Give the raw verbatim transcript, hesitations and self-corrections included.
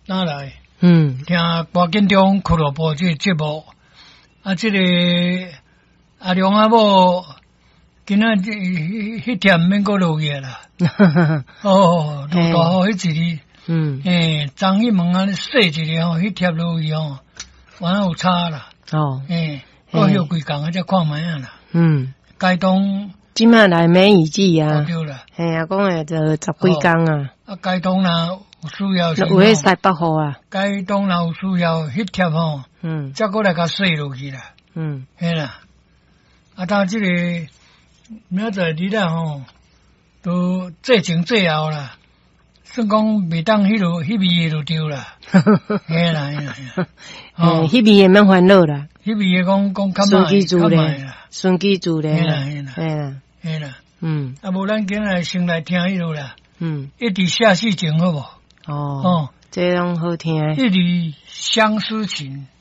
哪来？ 嗯， 听歌建中俱乐部这个节目，啊，这个阿良阿某，今仔这迄天免搁落去啦。哦，落大雨迄一日， 嗯， 诶，张一门啊，洗一下吼，迄贴落去吼，完有差啦。 哦， 诶，过休几工啊，才看卖啊啦。 嗯， 该当即摆来梅雨季啊， 对啦。 嘿啊，讲诶，就十几工啊。 啊，该当若有需要时， 有迄西北雨啊。 该当若有需要，迄贴吼， 嗯， 才过来甲洗落去啦。 嗯， 嘿啦。啊，当即个明仔载日啦吼，都做前做后啦，算讲袂当迄落迄味就对啦。嘿啦嘿啦嘿啦。 哦，迄味也免烦恼啦。 迄味诶讲讲较顺其自慢然，顺其自然。 嘿啦嘿啦嘿啦， 嘿啦。 嗯， 啊，无咱今日先来听迄落啦。 嗯， 一直下戏情好无？ 哦， 哦， 这样好听。 一缕相思情。